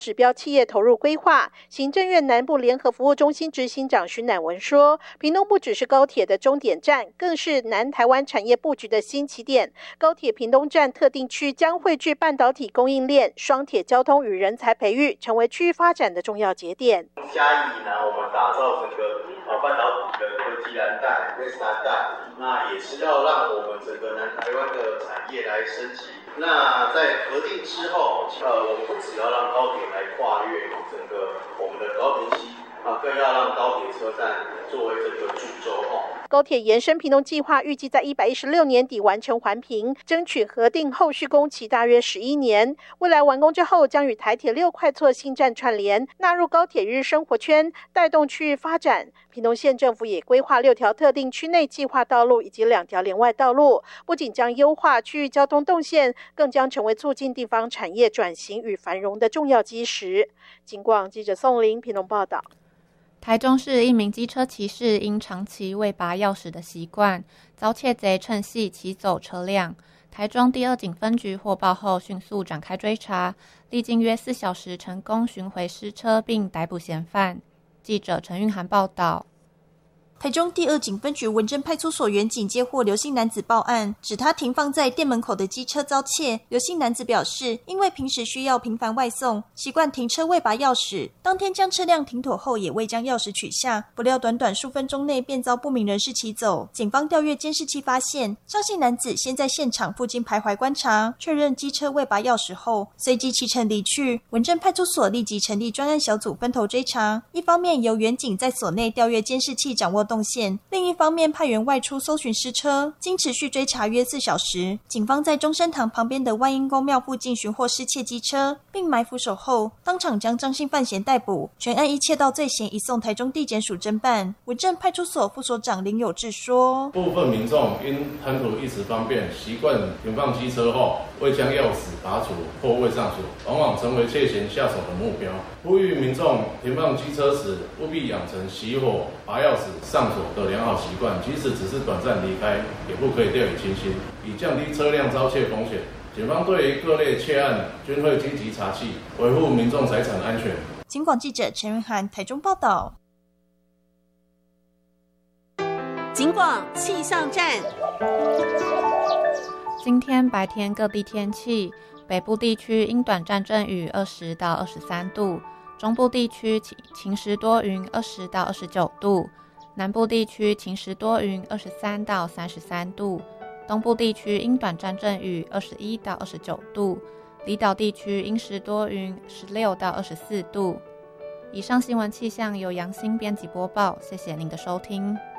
指标企业投入规划。行政院南部联合服务中心执行长徐乃文说，屏东不只是高铁的终点站，更是南台湾产业布局的新起点。高铁屏东站特定区将汇聚半导体供应链、双铁交通与人才培育，成为区域发展的重要节点。 嘉义呢，我们打造整个半导体的科技蓝带、三带，那也是要让我们整个南台湾的产业来升级。那在核定之后，我们不只要让高铁来跨越整个我们的高屏溪，更要让高铁车站作为这个主轴。 高铁延伸屏东计划预计在116年底完成环评，争取核定后续工期大约11年。未来完工之后，将与台铁6块厝新站串联，纳入高铁日生活圈，带动区域发展。屏东县政府也规划6条特定区内计划道路以及2条联外道路，不仅将优化区域交通动线，更将成为促进地方产业转型与繁荣的重要基石。警广记者宋玲屏东报道。 台中市一名机车骑士因长期未拔钥匙的习惯，遭窃贼趁隙骑走车辆。台中第2警分局获报后，迅速展开追查，历经约4小时，成功寻回失车并逮捕嫌犯。记者陈韵涵报道。 台中第2警分局文正派出所员警接获刘姓男子报案，指他停放在店门口的机车遭窃。刘姓男子表示，因为平时需要频繁外送，习惯停车未拔钥匙，当天将车辆停妥后也未将钥匙取下，不料短短数分钟内便遭不明人士骑走。警方调阅监视器发现，张姓男子先在现场附近徘徊观察，确认机车未拔钥匙后，随即启程离去。文正派出所立即成立专案小组分头追查，一方面由员警在所内调阅监视器掌握动线，另一方面派员外出搜寻失车。经持续追查约4小时，警方在中山堂旁边的万应公庙附近寻获失窃机车，并埋伏守候，当场将张姓犯嫌逮捕。全案一窃盗罪嫌移送台中地检署侦办。文正派出所副所长林有志说， 部分民众因贪图一时方便，习惯停放机车后未将钥匙拔除或未上锁，往往成为窃嫌下手的目标。呼吁民众停放机车时务必养成熄火、拔钥匙、上锁的良好习惯，即使只是短暂离开，也不可以掉以轻心，以降低车辆遭窃风险。警方对于各类窃案均会积极查缉，维护民众财产安全。 警广记者陈云涵台中报道。 警广气象站。 今天白天各地天气，北部地区因短暂阵雨20到23度，中部地区晴时多云20到29度，南部地区晴时多云23到33度，东部地区因短暂阵雨21到29度，离岛地区因时多云16到24度。以上新闻气象由杨欣编辑播报，谢谢您的收听。